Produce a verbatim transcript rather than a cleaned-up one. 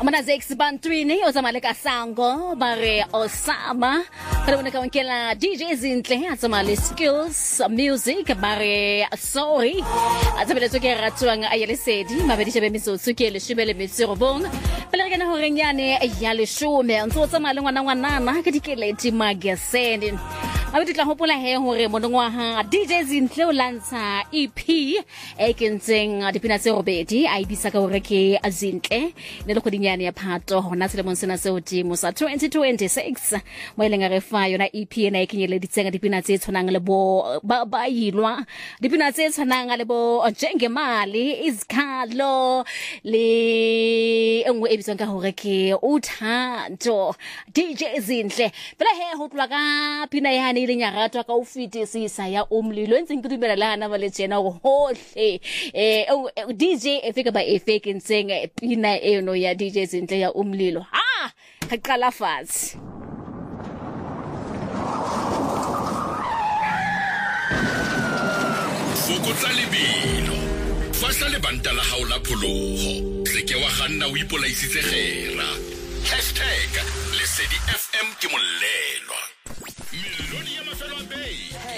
Mana Zex Bantwini ozamale ka sango bare Osama kana ka wankela D J Zintle azamale skills music bare sorry azabele tsoke ratwang ayelesedi mabedi shebe mitsotso ke le shibele mitsirobong pele kana horenyane ya le shume ntso tsamale ngwana ngwanana ka dikeleti magasene abedi tla hopola he hore monongwa ha D J Zintle o lantsha E P e kentseng dipina tse robedi a ibisa ka hore ke Zintle ne le khodinyane ya phato hona selemong sena se hodimo sa twenty twenty-six mo ilenga re fa yona E P ena e kenyele ditsenga dipina tse tshwanang le bo ba ba yilwa dipina tse tshwanang le bo Njengemali Izikhalo le engwe ebiswa ka hore ke uThando D J Zintle phela he ho tlwa ka pina ya ile nyarato ka ufitisisa ya umlilo ntse ngidumela lana ba le jena go hohle eh D J efika ba efake ntseng pina eno ya D J Zintle ya umlilo ha ka qala fatshe fokotsa lebelo fasa le banta la haula pholoho se ke wa ganna o ipolaisitse gera hashtag lesedi F